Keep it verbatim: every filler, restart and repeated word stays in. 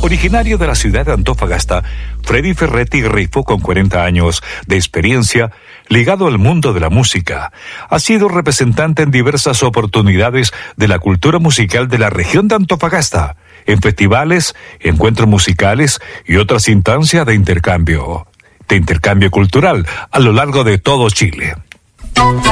Originario de la ciudad de Antofagasta, Freddy Ferretti Rifo, con cuarenta años de experiencia, ligado al mundo de la música, ha sido representante en diversas oportunidades de la cultura musical de la región de Antofagasta, en festivales, encuentros musicales y otras instancias de intercambio, de intercambio cultural a lo largo de todo Chile.